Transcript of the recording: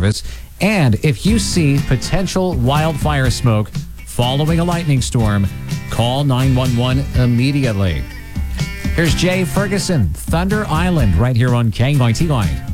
Service. And if you see potential wildfire smoke following a lightning storm, call 911 immediately. Here's Jay Ferguson, Thunder Island, right here on KYTY.